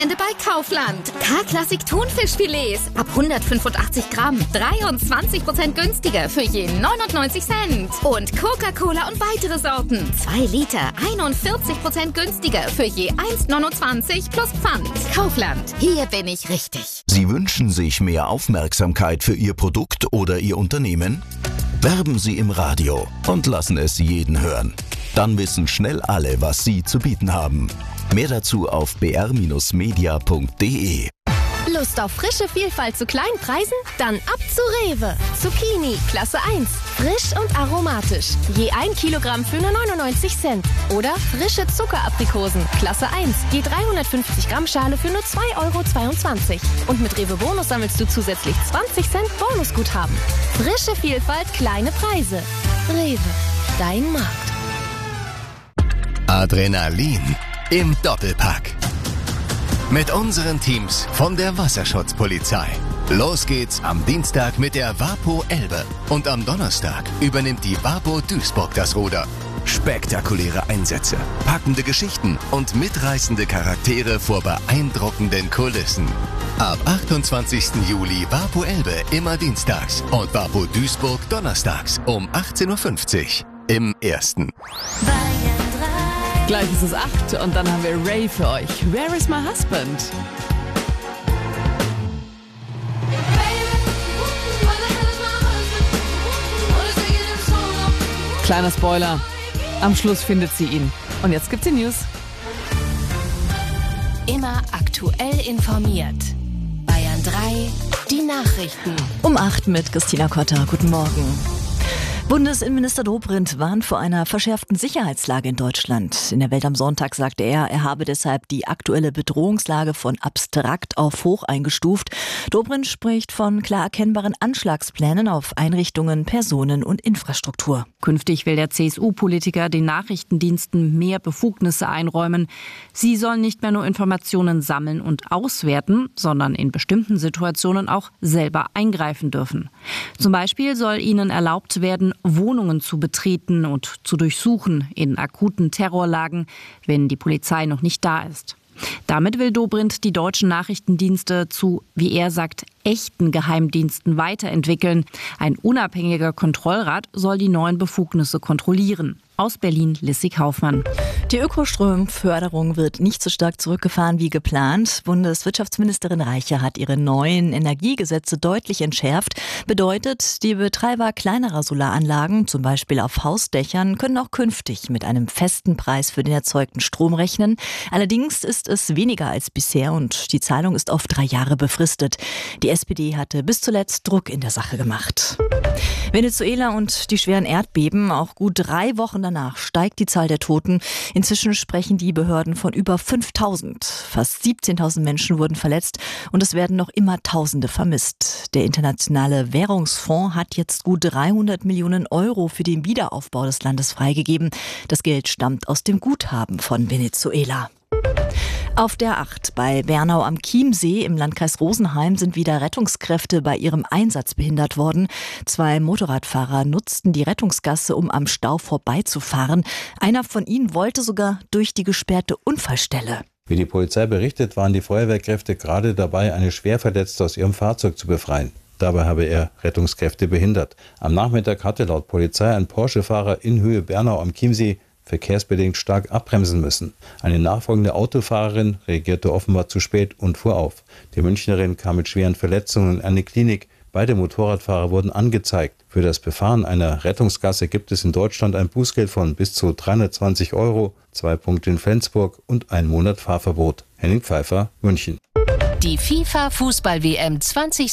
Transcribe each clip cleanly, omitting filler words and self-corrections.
Bei Kaufland. K-Klassik Thunfischfilets ab 185 Gramm. 23% günstiger für je 99 Cent. Und Coca-Cola und weitere Sorten. 2 Liter, 41% günstiger für je 1,29 plus Pfand. Kaufland. Hier bin ich richtig. Sie wünschen sich mehr Aufmerksamkeit für Ihr Produkt oder Ihr Unternehmen? Werben Sie im Radio und lassen es jeden hören. Dann wissen schnell alle, was Sie zu bieten haben. Mehr dazu auf br-media.de. Lust auf frische Vielfalt zu kleinen Preisen? Dann ab zu Rewe. Zucchini, Klasse 1. Frisch und aromatisch. Je 1 Kilogramm für nur 99 Cent. Oder frische Zuckeraprikosen, Klasse 1. Je 350 Gramm Schale für nur 2,22 €. Und mit Rewe Bonus sammelst du zusätzlich 20 Cent Bonusguthaben. Frische Vielfalt, kleine Preise. Rewe, dein Markt. Adrenalin im Doppelpack. Mit unseren Teams von der Wasserschutzpolizei. Los geht's am Dienstag mit der WaPo Elbe. Und am Donnerstag übernimmt die WaPo Duisburg das Ruder. Spektakuläre Einsätze, packende Geschichten und mitreißende Charaktere vor beeindruckenden Kulissen. Ab 28. Juli WaPo Elbe immer dienstags und WaPo Duisburg donnerstags um 18:50 Uhr im Ersten. Gleich ist es 8 und dann haben wir Ray für euch. Where is my husband? Kleiner Spoiler, am Schluss findet sie ihn. Und jetzt gibt's die News. Immer aktuell informiert. Bayern 3, die Nachrichten. Um 8 mit Christina Kotter. Guten Morgen. Bundesinnenminister Dobrindt warnt vor einer verschärften Sicherheitslage in Deutschland. In der Welt am Sonntag sagte er habe deshalb die aktuelle Bedrohungslage von abstrakt auf hoch eingestuft. Dobrindt spricht von klar erkennbaren Anschlagsplänen auf Einrichtungen, Personen und Infrastruktur. Künftig will der CSU-Politiker den Nachrichtendiensten mehr Befugnisse einräumen. Sie sollen nicht mehr nur Informationen sammeln und auswerten, sondern in bestimmten Situationen auch selber eingreifen dürfen. Zum Beispiel soll ihnen erlaubt werden, Wohnungen zu betreten und zu durchsuchen in akuten Terrorlagen, wenn die Polizei noch nicht da ist. Damit will Dobrindt die deutschen Nachrichtendienste zu, wie er sagt, echten Geheimdiensten weiterentwickeln. Ein unabhängiger Kontrollrat soll die neuen Befugnisse kontrollieren. Aus Berlin, Lissy Kaufmann. Die Ökostromförderung wird nicht so stark zurückgefahren wie geplant. Bundeswirtschaftsministerin Reiche hat ihre neuen Energiegesetze deutlich entschärft. Bedeutet, die Betreiber kleinerer Solaranlagen, zum Beispiel auf Hausdächern, können auch künftig mit einem festen Preis für den erzeugten Strom rechnen. Allerdings ist es weniger als bisher und die Zahlung ist auf 3 Jahre befristet. Die SPD hatte bis zuletzt Druck in der Sache gemacht. Venezuela und die schweren Erdbeben, auch gut 3 Wochen danach steigt die Zahl der Toten. Inzwischen sprechen die Behörden von über 5.000. Fast 17.000 Menschen wurden verletzt und es werden noch immer Tausende vermisst. Der Internationale Währungsfonds hat jetzt gut 300 Millionen Euro für den Wiederaufbau des Landes freigegeben. Das Geld stammt aus dem Guthaben von Venezuela. Auf der 8 bei Bernau am Chiemsee im Landkreis Rosenheim sind wieder Rettungskräfte bei ihrem Einsatz behindert worden. 2 Motorradfahrer nutzten die Rettungsgasse, um am Stau vorbeizufahren. Einer von ihnen wollte sogar durch die gesperrte Unfallstelle. Wie die Polizei berichtet, waren die Feuerwehrkräfte gerade dabei, eine Schwerverletzte aus ihrem Fahrzeug zu befreien. Dabei habe er Rettungskräfte behindert. Am Nachmittag hatte laut Polizei ein Porsche-Fahrer in Höhe Bernau am Chiemsee verkehrsbedingt stark abbremsen müssen. Eine nachfolgende Autofahrerin reagierte offenbar zu spät und fuhr auf. Die Münchnerin kam mit schweren Verletzungen in eine Klinik. Beide Motorradfahrer wurden angezeigt. Für das Befahren einer Rettungsgasse gibt es in Deutschland ein Bußgeld von bis zu 320 €, 2 Punkte in Flensburg und 1 Monat Fahrverbot. Henning Pfeiffer, München. Die FIFA-Fußball-WM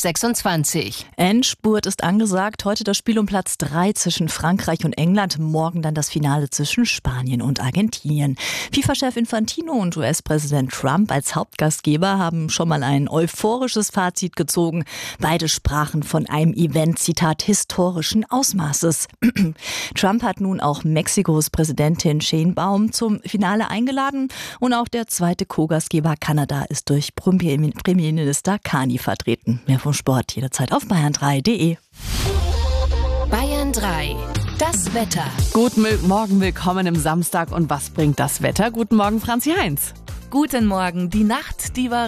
2026. Endspurt ist angesagt. Heute das Spiel um Platz 3 zwischen Frankreich und England. Morgen dann das Finale zwischen Spanien und Argentinien. FIFA-Chef Infantino und US-Präsident Trump als Hauptgastgeber haben schon mal ein euphorisches Fazit gezogen. Beide sprachen von einem Event, Zitat, historischen Ausmaßes. Trump hat nun auch Mexikos Präsidentin Sheinbaum zum Finale eingeladen. Und auch der zweite Co-Gastgeber Kanada ist durch Premierminister Carney vertreten. Mehr vom Sport jederzeit auf bayern3.de. Bayern 3. Das Wetter. Guten Morgen, willkommen im Samstag. Und was bringt das Wetter? Guten Morgen, Franzi Heinz. Guten Morgen. Die Nacht, die war